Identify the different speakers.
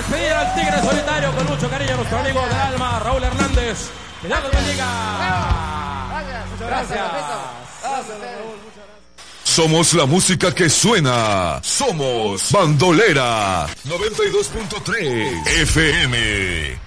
Speaker 1: despedir al Tigre Solitario con mucho cariño, nuestro amigo del alma, Raúl Hernández. Que Dios los bendiga. Gracias.
Speaker 2: Somos la música que suena. Somos Bandolera 92.3 FM.